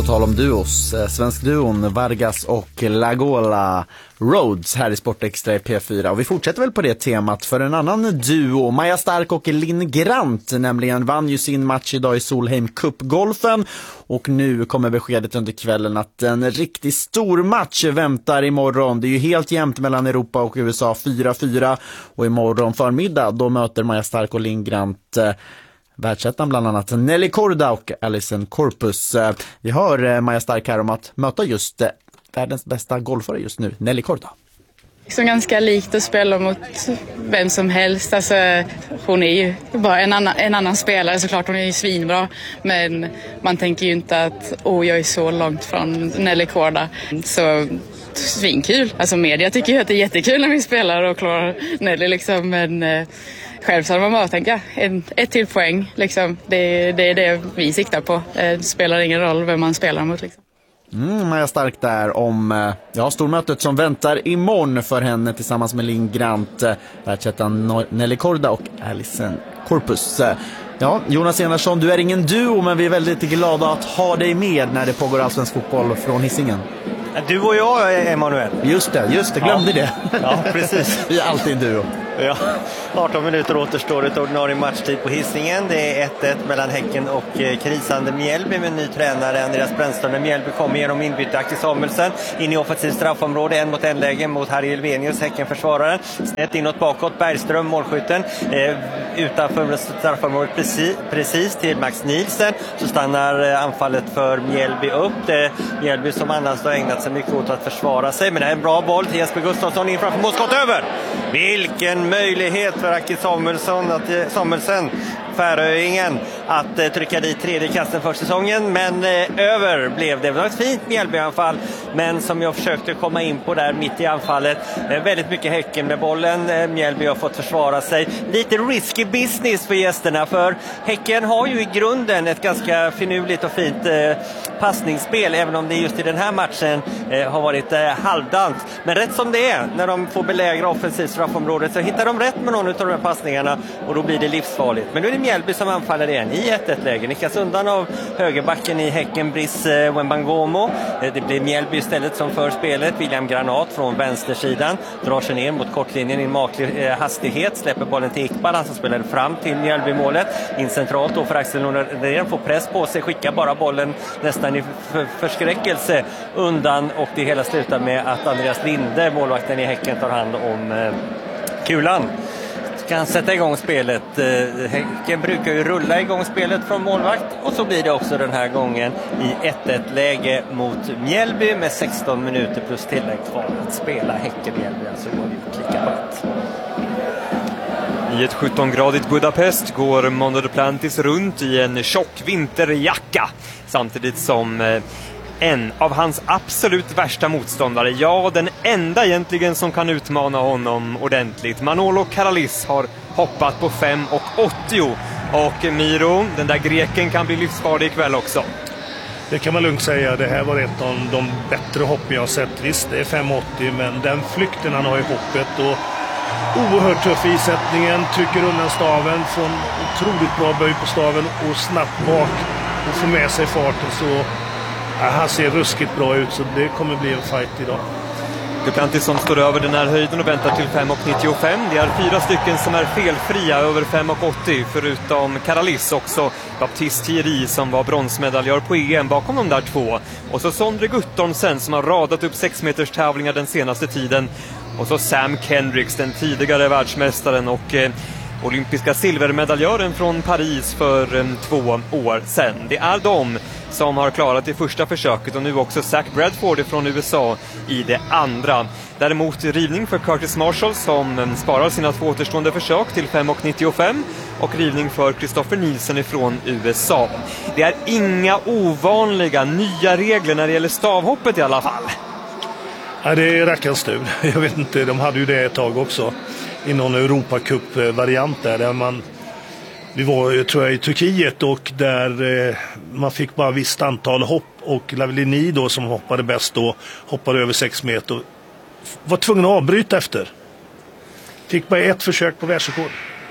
På tal om duos, svensk duon Vargas och Lagola Rhodes här i Sportextra i P4. Och vi fortsätter väl på det temat för en annan duo. Maja Stark och Linn Grant nämligen vann ju sin match idag i Solheim Cup-golfen. Och nu kommer beskedet under kvällen att en riktigt stor match väntar imorgon. Det är ju helt jämnt mellan Europa och USA, 4-4. Och imorgon förmiddag då möter Maja Stark och Linn Grant världsettan bland annat Nelly Korda och Alison Corpus. Vi hör Maja Stark här om att möta just världens bästa golfare just nu, Nelly Korda. Så ganska likt att spela mot vem som helst. Alltså, hon är ju bara en annan spelare såklart, hon är ju svinbra. Men man tänker ju inte att jag är så långt från Nelly Korda. Så svinkul. Alltså media tycker ju att det är jättekul när vi spelar och klarar Nelly liksom, men själv så har man bara tänka ett till poäng liksom. Det är det vi siktar på. Det spelar ingen roll vem man spelar mot liksom. Maja Stark där om stormötet som väntar imorgon för henne tillsammans med Linn Grant, världsettan Nelly Korda och Alison Corpus. Ja, Jonas Enarsson, du är ingen duo, men vi är väldigt glada att ha dig med när det pågår allsvensk fotboll från Hisingen. Du och jag, Emanuel. Just det, glömde det. Ja, precis. Vi är alltid en duo. Ja, 18 minuter återstår ett ordinarie matchtid på Hisingen. Det är 1-1 mellan Häcken och krisande Mjällby med ny tränare Andreas Brännström. Mjällby kommer genom inbyte Aki Samuelsson in i offensivt straffområde, 1-mot-1-läge mot Harry Elvenius, Häcken-försvararen. Snett inåt bakåt, Bergström, målskytten. Utanför straffområdet precis till Max Nielsen. Så stannar anfallet för Mjällby upp. Mjällby som annars har ägnat sig mycket åt att försvara sig. Men det är en bra boll till Jesper Gustafsson in framför målskott över. Vilken möjlighet för Aki Samuelsson, Färöingen, att trycka dit tredje kasten för säsongen, men över blev det. Det var ett fint Mjällby-anfall, men som jag försökte komma in på där mitt i anfallet, väldigt mycket Häcken med bollen. Mjällby har fått försvara sig. Lite risky business för gästerna, för Häcken har ju i grunden ett ganska finurligt och fint passningsspel, även om det just i den här matchen har varit halvdant. Men rätt som det är, när de får belägra offensivt straffområdet, så hittar de rätt med någon av de här passningarna och då blir det livsfarligt. Men nu är det Mjällby som anfaller igen i 1-1-läge. Nickas undan av högerbacken i Häcken, Brice Wembangomo. Det blir Mjällby istället som för spelet. William Granat från vänstersidan drar sig ner mot kortlinjen i en maklig hastighet. Släpper bollen till Iqbal, han som spelar fram till Mjällby-målet. In centralt då för Axel Nordén, får press på sig, skickar bara bollen nästan i förskräckelse undan, och det hela slutar med att Andreas Linde, målvakten i Häcken, tar hand om kulan. Kan sätta igång spelet. Häcken brukar ju rulla igång spelet från målvakt, och så blir det också den här gången i 1-1-läge mot Mjällby med 16 minuter plus tillägg kvar att spela. Häcken-Mjällby alltså går klicka på ett. I ett 17-gradigt Budapest går Mondo Duplantis runt i en tjock vinterjacka, samtidigt som en av hans absolut värsta motståndare, ja, den enda egentligen som kan utmana honom ordentligt, Manolo Karalis, har hoppat på 5,80. Och Miro, den där greken, kan bli livsfarlig ikväll också. Det kan man lugnt säga. Det här var ett av de bättre hoppen jag har sett. Visst, det är 5,80, men den flykten han har i hoppet och oerhört tuff i sättningen, trycker undan staven från otroligt bra böj på staven och snabbt bak och får med sig farten, så han ser ruskigt bra ut, så det kommer bli en fight idag. Duplantis som står över den här höjden och väntar till 5,95. Det är 4 stycken som är felfria över 5,80, förutom Karalis också. Baptiste Thierry som var bronsmedaljör på EM bakom de där två. Och så Sondre Guttormsen som har radat upp 6-meters tävlingar den senaste tiden. Och så Sam Kendricks, den tidigare världsmästaren och olympiska silvermedaljören från Paris för 2 år sedan. Det är de som har klarat det första försöket, och nu också Zach Bradford från USA i det andra. Däremot rivning för Curtis Marshall som sparar sina 2 återstående försök till 5,95, och rivning för Christopher Nielsen ifrån USA. Det är inga ovanliga nya regler när det gäller stavhoppet i alla fall. Ja, det är rackarns tur. Jag vet inte, de hade ju det ett tag också i någon Europacup-variant där vi var, tror jag, i Turkiet, och där man fick bara visst antal hopp, och Lavellini då, som hoppade bäst då, hoppade över 6 meter och var tvungen att avbryta efter. Fick bara ett försök på världsrekord.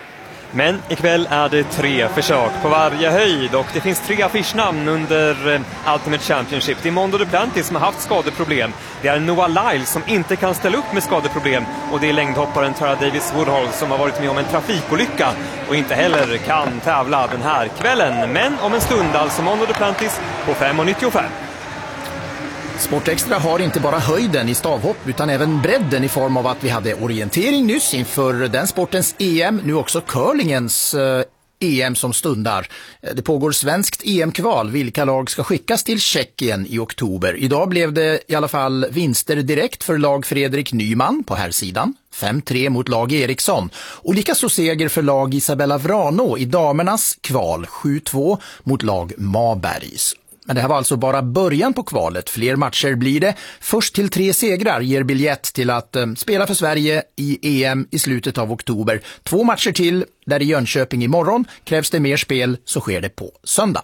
Men ikväll är det 3 försök på varje höjd och det finns 3 affischnamn under Ultimate Championship. Det är Mondo Duplantis som har haft skadeproblem. Det är Noah Lyles som inte kan ställa upp med skadeproblem. Och det är längdhopparen Tara Davis Woodhull som har varit med om en trafikolycka och inte heller kan tävla den här kvällen. Men om en stund alltså Mondo Duplantis på 5,95. Sportextra har inte bara höjden i stavhopp utan även bredden i form av att vi hade orientering nyss inför den sportens EM, nu också curlingens EM som stundar. Det pågår svenskt EM-kval, vilka lag ska skickas till Tjeckien i oktober. Idag blev det i alla fall vinster direkt för lag Fredrik Nyman på här sidan. 5-3 mot lag Eriksson. Och likaså seger för lag Isabella Vrano i damernas kval, 7-2 mot lag Mabergs. Men det här var alltså bara början på kvalet. Fler matcher blir det. Först till 3 segrar ger biljett till att spela för Sverige i EM i slutet av oktober. 2 matcher till, där i Jönköping imorgon. Krävs det mer spel så sker det på söndag.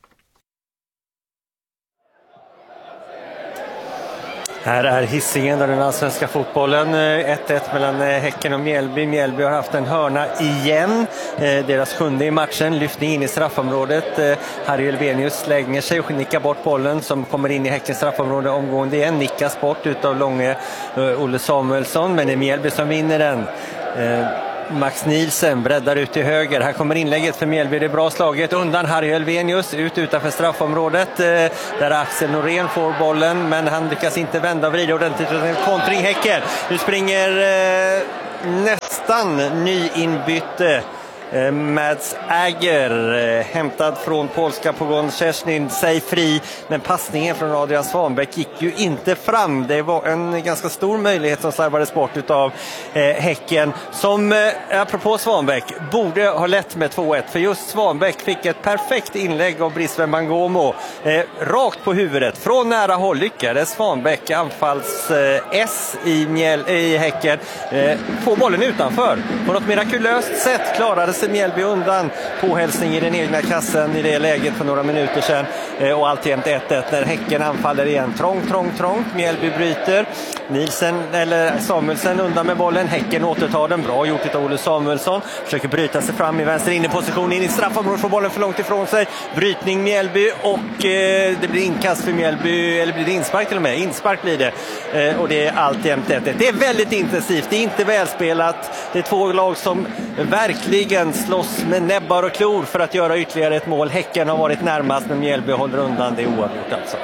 Här är Hisingen och den allsvenska fotbollen. 1-1 mellan Häcken och Mjällby. Mjällby har haft en hörna igen. Deras 7:e i matchen. Lyftning in i straffområdet. Harry Elvenius lägger sig och nickar bort bollen som kommer in i Häckens straffområde omgående igen. Nickas bort utav långe Olle Samuelsson. Men det är Mjällby som vinner den. Max Nielsen breddar ut till höger. Här kommer inlägget för Mjällby. Det är bra slaget undan Harry Elvenius utanför straffområdet. Där Axel Norén får bollen, men han lyckas inte vända och vrida ordentligt. Kontring Häcken. Nu springer nästan nyinbytte Mads Äger, hämtad från polska Pogon Szczesnin, sig fri, men passningen från Adrian Svanbäck gick ju inte fram. Det var en ganska stor möjlighet som slarvades bort utav Häcken, som apropå Svanbäck borde ha lett med 2-1, för just Svanbäck fick ett perfekt inlägg av Brisbane Mangomo rakt på huvudet från nära håll. Lyckades Svanbäck anfalls S i Häcken få bollen utanför. På något mirakulöst sätt klarade sig Mjällby undan påhälsning i den egna kassen i det läget för några minuter sedan, och alltjämt 1-1 när Häcken anfaller igen. Trångt. Mjällby bryter. Nielsen eller Samuelsson undan med bollen. Häcken återtar den. Bra gjort av Olle Samuelsson. Försöker bryta sig fram i vänster inneposition in i straffområdet, får bollen för långt ifrån sig. Brytning Mjällby och det blir inkast för Mjällby, eller blir det inspark till och med? Inspark blir det. Och det är alltjämt 1-1. Det är väldigt intensivt. Det är inte välspelat. Det är 2 lag som verkligen slåss med näbbar och klor för att göra ytterligare ett mål. Häcken har varit närmast, men Mjällby håller undan. Det är oavgjort alltså.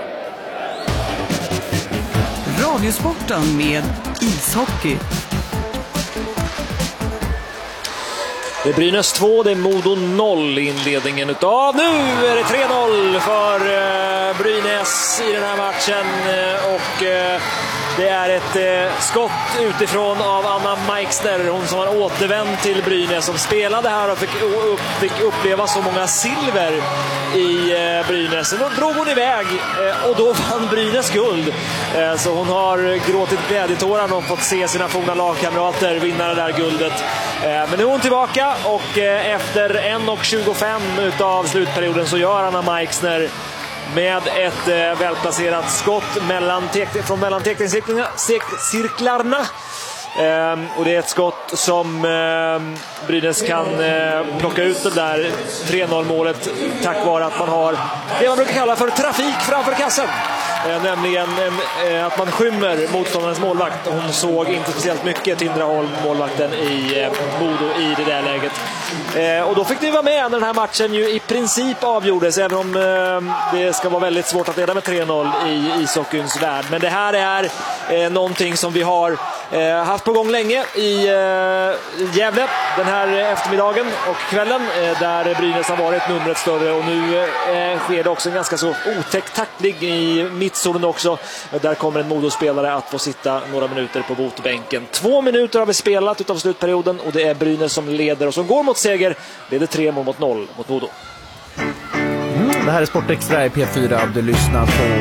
Radiosporten med ishockey. Det är Brynäs 2, det är Modo 0 i inledningen utav. Nu är det 3-0 för Brynäs i den här matchen, och det är ett skott utifrån av Anna Meixner, hon som har återvänt till Brynäs, som spelade här och fick uppleva så många silver i Brynäs. Då drog hon iväg och då vann Brynäs guld. Så hon har gråtit glädjetårar när hon fått se sina forna lagkamrater vinna det där guldet. Men nu är hon tillbaka, och efter 1:25 utav slutperioden så gör Anna Meixner med ett välplacerat skott från mellan teckningscirklarna. Och det är ett skott som Brynäs kan plocka ut det där 3-0 målet tack vare att man har det man brukar kalla för trafik framför kassen. Nämligen att man skymmer motståndarens målvakt. Hon såg inte speciellt mycket, Tindra Holm, målvakten i Modo, i det där läget. Och då fick ni vara med när den här matchen ju i princip avgjordes, även om det ska vara väldigt svårt att leda med 3-0 i ishockeyns värld. Men det här är någonting som vi har haft på gång länge i Gävle den här eftermiddagen och kvällen, där Brynäs har varit numret större, och nu sker det också en ganska så otäck tackling i mittzonen också. Där kommer en Modo-spelare att få sitta några minuter på botbänken. 2 minuter har vi spelat utav slutperioden, och det är Brynäs som leder och som går mot seger. Leder 3-0 mot Modo. Det här är Sportextra i P4. Du lyssnar på